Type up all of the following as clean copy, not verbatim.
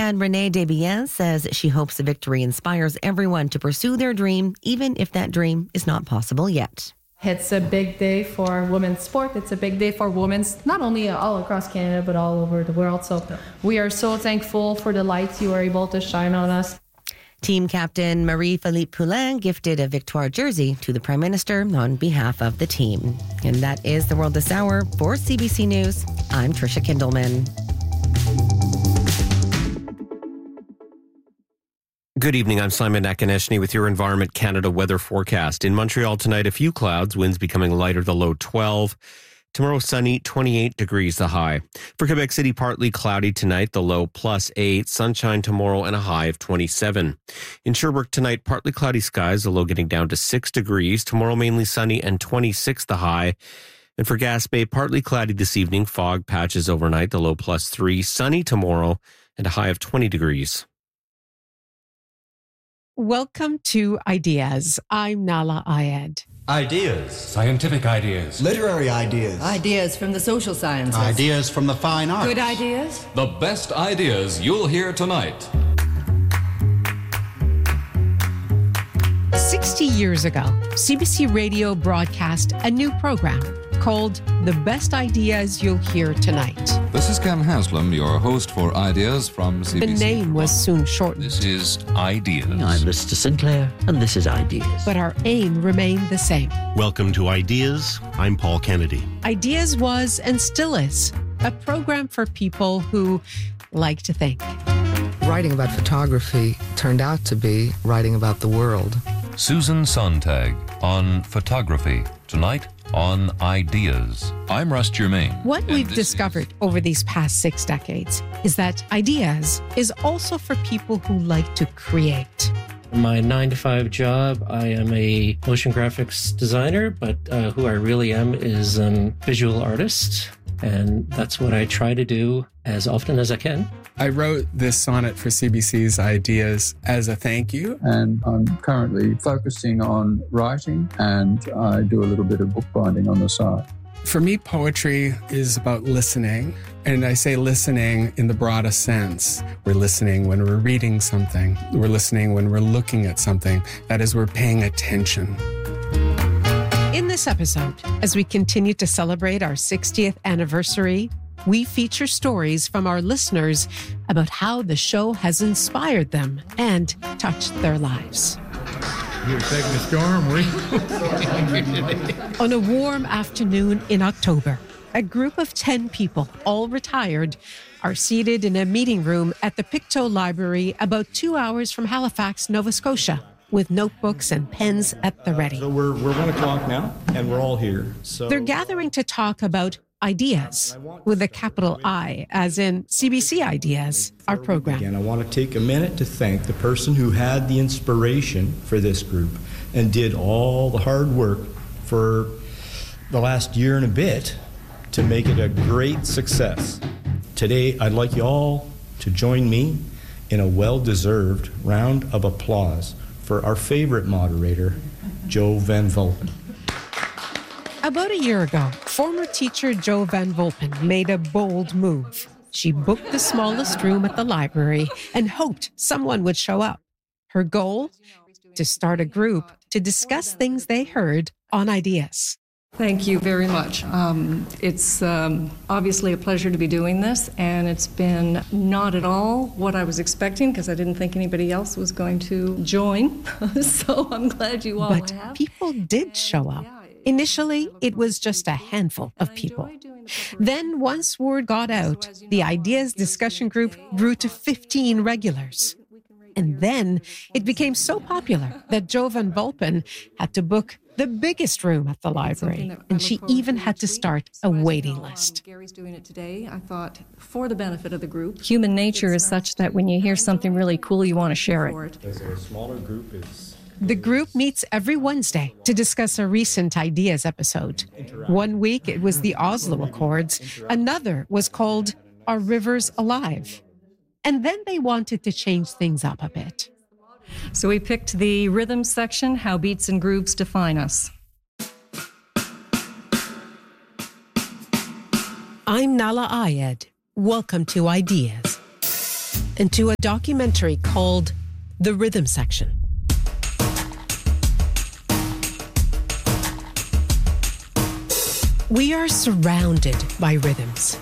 and Renee Desbiens says she hopes the victory inspires everyone to pursue their dream, even if that dream is not possible yet. It's a big day for women's sport. It's a big day for women, not only all across Canada, but all over the world. So we are so thankful for the light you are able to shine on us. Team captain Marie-Philippe Poulin gifted a Victoire jersey to the Prime Minister on behalf of the team. And that is the world this hour. For CBC News, I'm Tricia Kindelman. Good evening, I'm Simon Akineshny with your Environment Canada weather forecast. In Montreal tonight, a few clouds, winds becoming lighter, the low 12. Tomorrow, sunny, 28 degrees the high. For Quebec City, partly cloudy tonight, the low +8. Sunshine tomorrow and a high of 27. In Sherbrooke tonight, partly cloudy skies, the low getting down to 6 degrees. Tomorrow, mainly sunny and 26 the high. And for Gaspé, partly cloudy this evening, fog patches overnight, the low +3. Sunny tomorrow and a high of 20 degrees. Welcome to Ideas. I'm Nala Ayed. Ideas. Scientific ideas. Literary ideas. Ideas from the social sciences. Ideas from the fine arts. Good ideas. The best ideas you'll hear tonight. 60 years ago, CBC Radio broadcast a new program called The Best Ideas You'll Hear Tonight. This is Ken Haslam, your host for Ideas from CBC. The name was soon shortened. This is Ideas. I'm Mr. Sinclair, and this is Ideas. But our aim remained the same. Welcome to Ideas. I'm Paul Kennedy. Ideas was, and still is, a program for people who like to think. Writing about photography turned out to be writing about the world. Susan Sontag on photography. Tonight on Ideas. I'm Russ Germain. What we've discovered over these past 6 decades is that Ideas is also for people who like to create. My 9-to-5 job, I am a motion graphics designer, but who I really am is a visual artist. And that's what I try to do as often as I can. I wrote this sonnet for CBC's Ideas as a thank you. And I'm currently focusing on writing, and I do a little bit of bookbinding on the side. For me, poetry is about listening. And I say listening in the broadest sense. We're listening when we're reading something. We're listening when we're looking at something. That is, we're paying attention. In this episode, as we continue to celebrate our 60th anniversary, we feature stories from our listeners about how the show has inspired them and touched their lives. You're taking the storm, were you? On a warm afternoon in October, a group of 10 people, all retired, are seated in a meeting room at the Pictou Library about 2 hours from Halifax, Nova Scotia, with notebooks and pens at the ready. So we're 1 o'clock now, and we're all here. So they're gathering to talk about Ideas, with a capital I, as in CBC Ideas, our program. Again, I want to take a minute to thank the person who had the inspiration for this group and did all the hard work for the last year and a bit to make it a great success. Today, I'd like you all to join me in a well-deserved round of applause for our favorite moderator, Jo Van Vulpen. About a year ago, former teacher Jo Van Vulpen made a bold move. She booked the smallest room at the library and hoped someone would show up. Her goal? To start a group to discuss things they heard on Ideas. Thank you very much. It's obviously a pleasure to be doing this, and it's been not at all what I was expecting because I didn't think anybody else was going to join. So I'm glad you all have. But people did show up. Initially, it was just a handful of people. Then, once word got out, the Ideas discussion group grew to 15 regulars. And then it became so popular that Jo Van Vulpen had to book the biggest room at the library, and she even had to start a waiting list. Gary's doing it today. I thought, for the benefit of the group. Human nature is such that when you hear something really cool, you want to share it. A smaller group is... The group meets every Wednesday to discuss a recent Ideas episode. 1 week, it was the Oslo Accords. Another was called Are Rivers Alive? And then they wanted to change things up a bit. So we picked the rhythm section, How Beats and Grooves Define Us. I'm Nala Ayed. Welcome to Ideas. and to a documentary called The Rhythm Section. We are surrounded by rhythms.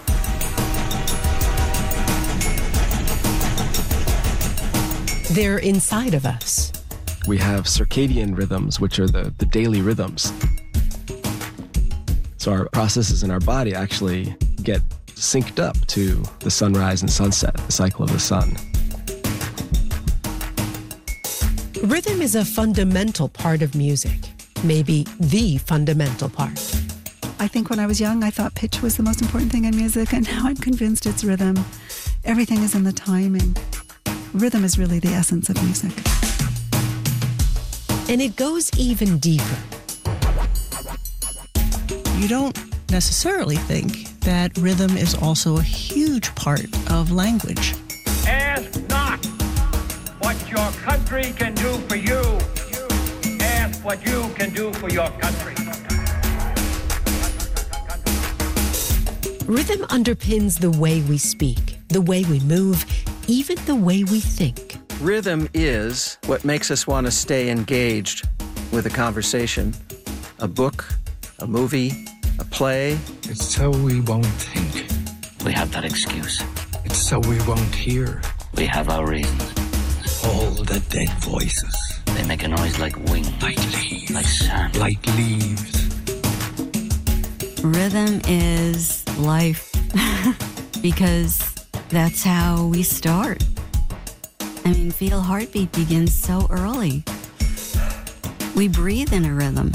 They're inside of us. We have circadian rhythms, which are the daily rhythms. So our processes in our body actually get synced up to the sunrise and sunset, the cycle of the sun. Rhythm is a fundamental part of music, maybe the fundamental part. I think when I was young, I thought pitch was the most important thing in music, and now I'm convinced it's rhythm. Everything is in the timing. Rhythm is really the essence of music. And it goes even deeper. You don't necessarily think that rhythm is also a huge part of language. Ask not what your country can do for you. Ask what you can do for your country. Rhythm underpins the way we speak, the way we move, even the way we think. Rhythm is what makes us want to stay engaged with a conversation, a book, a movie, a play. It's so we won't think. We have that excuse. It's so we won't hear. We have our reasons. All the dead voices. They make a noise like wind. Like leaves. Like sand. Like leaves. Rhythm is life. Because that's how we start. I mean, fetal heartbeat begins so early. We breathe in a rhythm.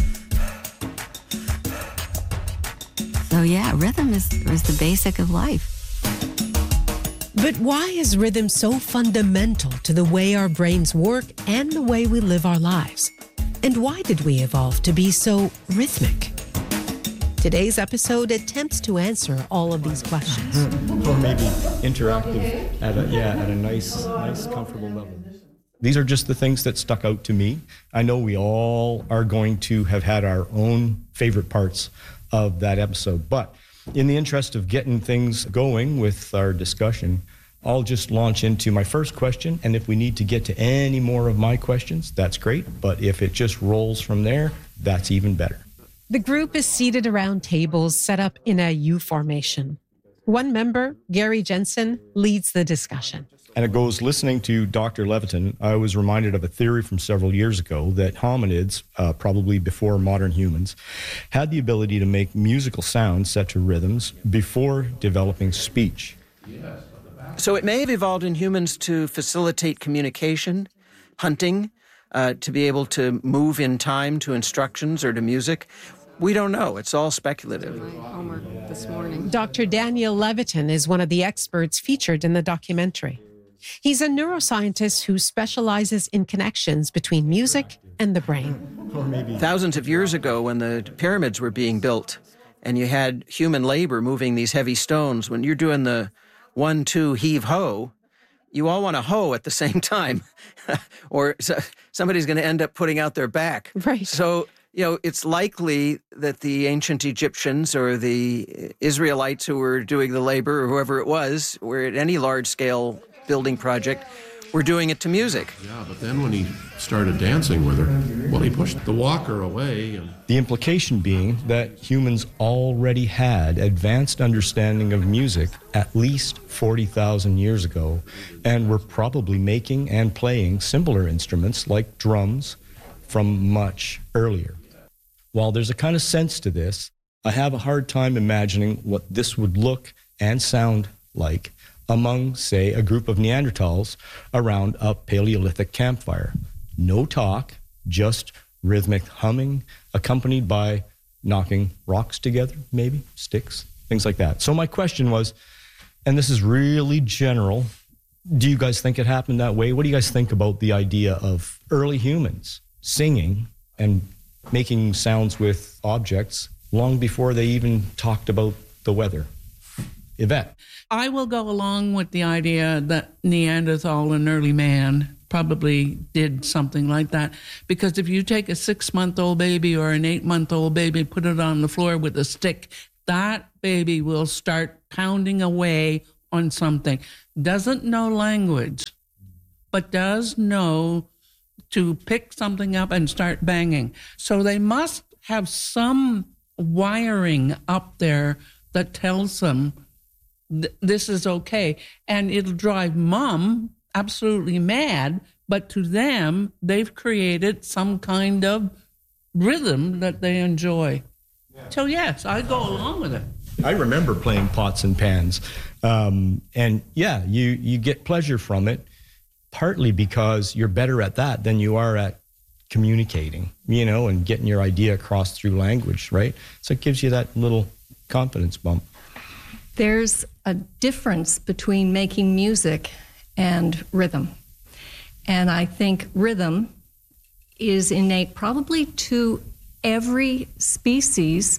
So yeah, rhythm is the basic of life. But why is rhythm so fundamental to the way our brains work and the way we live our lives? And why did we evolve to be so rhythmic? Today's episode attempts to answer all of these questions. Or maybe interactive at a nice, comfortable level. These are just the things that stuck out to me. I know we all are going to have had our own favorite parts of that episode, but in the interest of getting things going with our discussion, I'll just launch into my first question, and if we need to get to any more of my questions, that's great, but if it just rolls from there, that's even better. The group is seated around tables set up in a U formation. One member, Gary Jensen, leads the discussion. And it goes, listening to Dr. Levitin, I was reminded of a theory from several years ago that hominids, probably before modern humans, had the ability to make musical sounds set to rhythms before developing speech. So it may have evolved in humans to facilitate communication, hunting, to be able to move in time to instructions or to music. We don't know. It's all speculative. My homework this morning. Dr. Daniel Levitin is one of the experts featured in the documentary. He's a neuroscientist who specializes in connections between music and the brain. Thousands of years ago, when the pyramids were being built and you had human labor moving these heavy stones, when you're doing the 1-2 heave-ho, you all want to hoe at the same time, or somebody's going to end up putting out their back. Right. So, it's likely that the ancient Egyptians or the Israelites who were doing the labor, or whoever it was, were at any large-scale building project, were doing it to music. Yeah, but then when he started dancing with her, well, he pushed the walker away. The implication being that humans already had advanced understanding of music at least 40,000 years ago, and were probably making and playing similar instruments like drums from much earlier. While there's a kind of sense to this, I have a hard time imagining what this would look and sound like among, say, a group of Neanderthals around a Paleolithic campfire. No talk, just rhythmic humming, accompanied by knocking rocks together, maybe, sticks, things like that. So my question was, and this is really general, do you guys think it happened that way? What do you guys think about the idea of early humans singing and making sounds with objects long before they even talked about the weather? Yvette? I will go along with the idea that Neanderthal and early man probably did something like that. Because if you take a 6-month-old baby or an 8-month-old baby, put it on the floor with a stick, that baby will start pounding away on something, doesn't know language, but does know to pick something up and start banging. So they must have some wiring up there that tells them this is okay. And it'll drive mom absolutely mad, but to them, they've created some kind of rhythm that they enjoy. Yeah. So yes, I go along with it. I remember playing pots and pans. And yeah, you get pleasure from it, partly because you're better at that than you are at communicating, and getting your idea across through language, right? So it gives you that little confidence bump. There's a difference between making music and rhythm. And I think rhythm is innate probably to every species,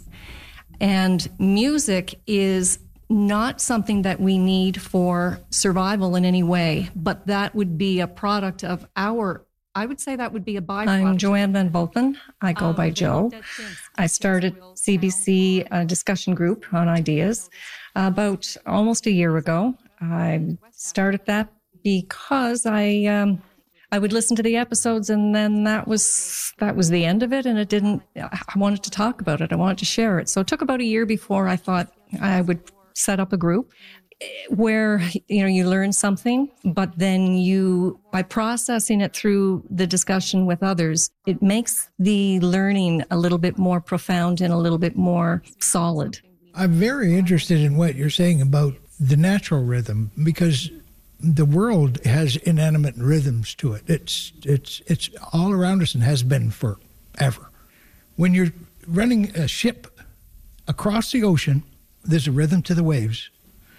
and music is not something that we need for survival in any way, but that would be a product of I would say that would be a byproduct. I'm Joanne Van Volpen. I go by Jo. I started CBC, a discussion group on ideas, about almost a year ago. I started that because I would listen to the episodes, and then that was the end of it, and I wanted to talk about it. I wanted to share it. So it took about a year before I thought I would set up a group where, you learn something, but then by processing it through the discussion with others, it makes the learning a little bit more profound and a little bit more solid. I'm very interested in what you're saying about the natural rhythm, because the world has inanimate rhythms to it. It's all around us and has been forever. When you're running a ship across the ocean, there's a rhythm to the waves,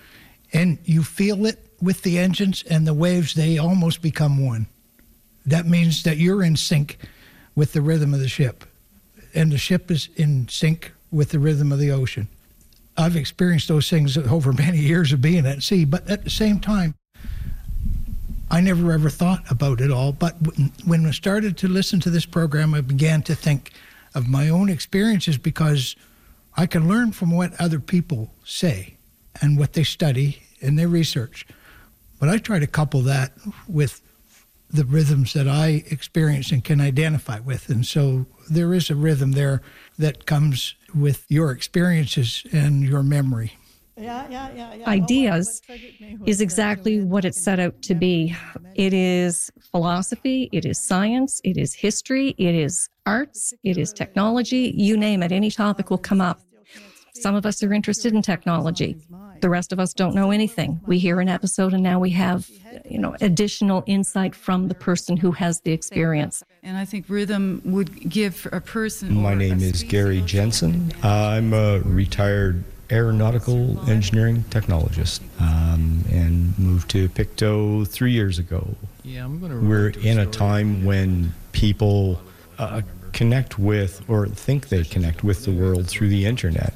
and you feel it with the engines and the waves. They almost become one. That means that you're in sync with the rhythm of the ship, and the ship is in sync with the rhythm of the ocean. I've experienced those things over many years of being at sea, but at the same time, I never ever thought about it all. But when I started to listen to this program, I began to think of my own experiences, because I can learn from what other people say and what they study and their research. But I try to couple that with the rhythms that I experience and can identify with. And so there is a rhythm there that comes with your experiences and your memory. Ideas is exactly what it's set out to be. It is philosophy, it is science, it is history, it is arts, it is technology, you name it, any topic will come up. Some of us are interested in technology. The rest of us don't know anything. We hear an episode and now we have, additional insight from the person who has the experience. And I think rhythm would give a person... My name is Gary Jensen. I'm a retired aeronautical engineering technologist, and moved to Pictou 3 years ago. We're in a time when people connect with, or think they connect with, the world through the internet.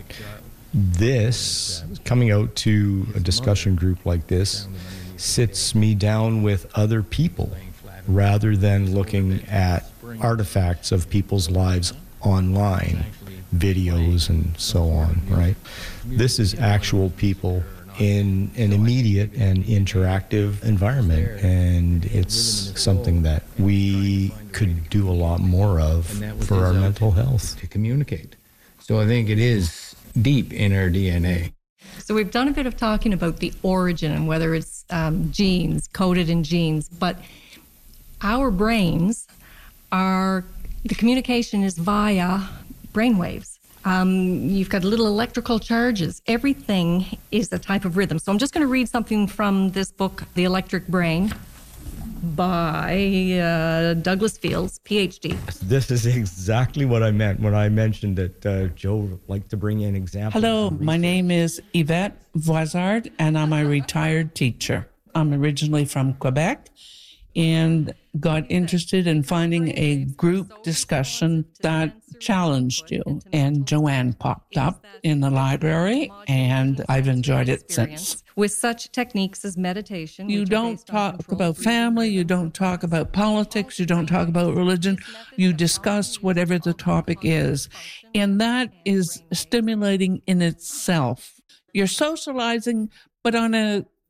This, coming out to a discussion group like this, sits me down with other people rather than looking at artifacts of people's lives online, videos and so on, right? This is actual people in an immediate and interactive environment, and it's something that we could do a lot more of for our mental health. To communicate. So I think it is deep in our DNA. So we've done a bit of talking about the origin and whether it's genes, coded in genes, but our brains the communication is via brainwaves. You've got little electrical charges. Everything is a type of rhythm. So I'm just going to read something from this book, The Electric Brain, by Douglas Fields, PhD. This is exactly what I meant when I mentioned that Jo liked to bring in examples. Hello, my name is Yvette Voisard, and I'm a retired teacher. I'm originally from Quebec and got interested in finding a group discussion that challenged you. And Joanne popped up in the library, and I've enjoyed it since. With such techniques as meditation. You don't talk about family, you don't talk about politics, you don't talk about religion, you discuss whatever the topic is. And that is stimulating in itself. You're socializing, but on a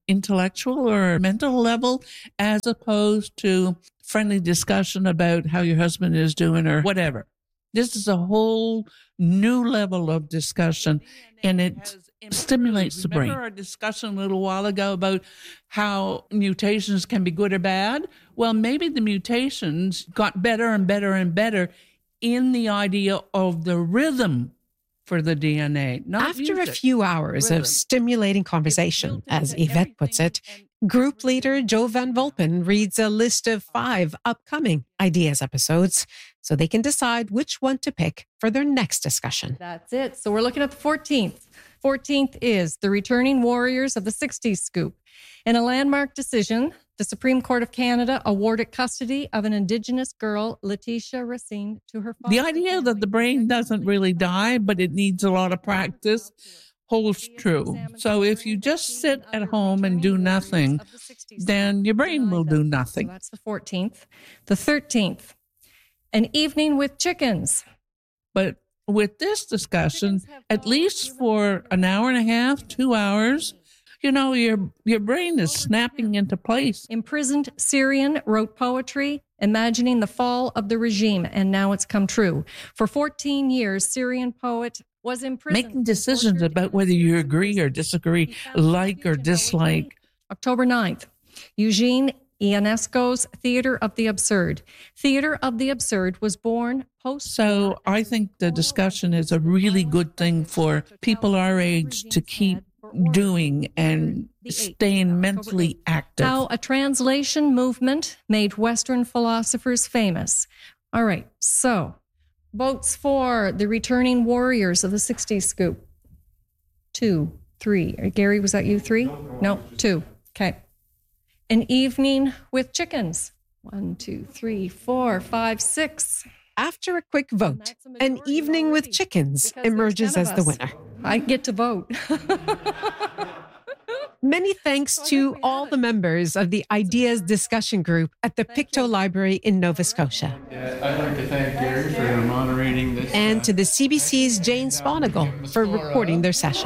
intellectual or mental level, as opposed to friendly discussion about how your husband is doing or whatever. This is a whole new level of discussion, and it stimulates the brain. Remember our discussion a little while ago about how mutations can be good or bad? Well, maybe the mutations got better and better and better in the idea of the rhythm for the DNA. After a few hours of stimulating conversation, as Yvette puts it, group leader Jo Van Volpen reads a list of 5 upcoming Ideas episodes so they can decide which one to pick for their next discussion. That's it. So we're looking at the 14th. 14th is The Returning Warriors of the 60s Scoop. In a landmark decision, the Supreme Court of Canada awarded custody of an Indigenous girl, Letitia Racine, to her father. The idea that the brain doesn't really die, but it needs a lot of practice, holds true. So if you just sit at home and do nothing, then your brain will do nothing. So that's the 14th. The 13th, An Evening with Chickens. But with this discussion, at least for an hour and a half, 2 hours, you know, your brain is snapping into place. Imprisoned Syrian wrote poetry, imagining the fall of the regime, and now it's come true. For 14 years, Syrian poet was imprisoned. Making decisions about whether you agree or disagree, like or dislike. October 9th, Eugene Ionesco's Theater of the Absurd. Theater of the Absurd was born post. So I think the discussion is a really good thing for people our age to keep doing and staying mentally active. How a translation movement made Western philosophers famous. All right, so votes for The Returning Warriors of the 60s Scoop. 2, 3. Gary, was that you? 3? No, 2. Okay. An Evening with Chickens. 1, 2, 3, 4, 5, 6. After a quick vote, An Evening with Chickens emerges as the winner. I get to vote. Many thanks to all the members of the Ideas discussion group at the Pictou Library in Nova Scotia. I'd like to thank Gary for moderating this. And to the CBC's Jane Sponigal for recording their session.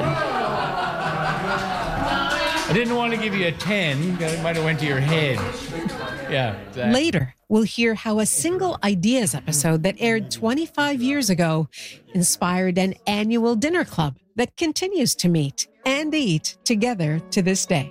I didn't want to give you a 10, because it might have went to your head. Yeah. Exactly. Later, we'll hear how a single Ideas episode that aired 25 years ago inspired an annual dinner club that continues to meet and eat together to this day.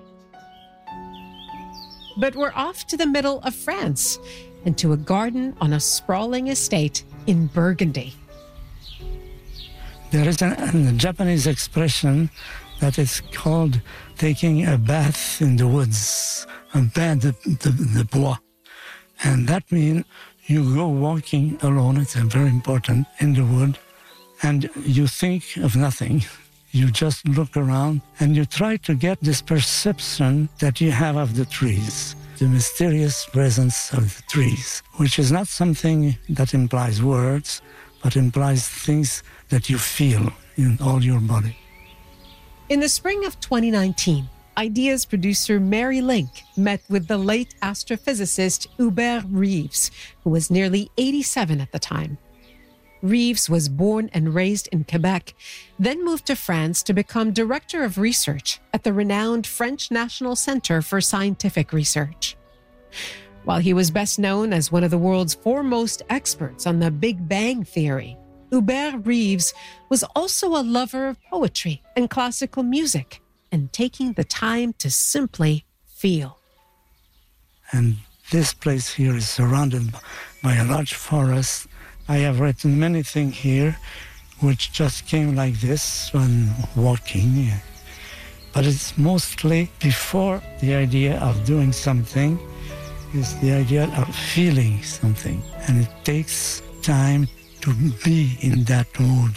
But we're off to the middle of France and to a garden on a sprawling estate in Burgundy. There is a Japanese expression that is called taking a bath in the woods, a bain de bois. And that means you go walking alone, it's very important, in the wood, and you think of nothing. You just look around and you try to get this perception that you have of the trees, the mysterious presence of the trees, which is not something that implies words, but implies things that you feel in all your body. In the spring of 2019, Ideas producer Mary Link met with the late astrophysicist Hubert Reeves, who was nearly 87 at the time. Reeves was born and raised in Quebec, then moved to France to become director of research at the renowned French National Center for Scientific Research. While he was best known as one of the world's foremost experts on the Big Bang Theory, Hubert Reeves was also a lover of poetry and classical music, and taking the time to simply feel. And this place here is surrounded by a large forest. I have written many things here which just came like this when walking. But it's mostly before the idea of doing something is the idea of feeling something. And it takes time to be in that mood.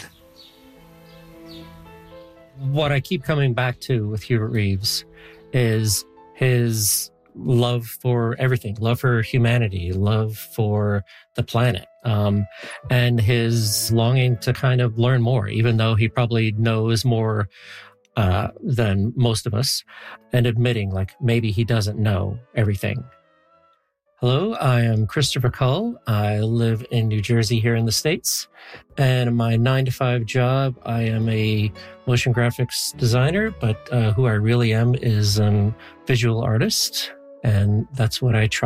What I keep coming back to with Hubert Reeves is his love for everything, love for humanity, love for the planet, and his longing to kind of learn more, even though he probably knows more than most of us, and admitting like maybe he doesn't know everything. Hello, I am Christopher Cull. I live in New Jersey here in the States. And in my 9-to-5 job, I am a motion graphics designer, but who I really am is a visual artist. And that's what I try